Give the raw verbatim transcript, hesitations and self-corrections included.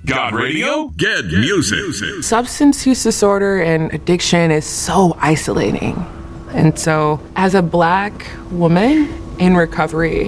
Got radio? Get music. Substance use disorder and addiction is so isolating. And so as a Black woman in recovery,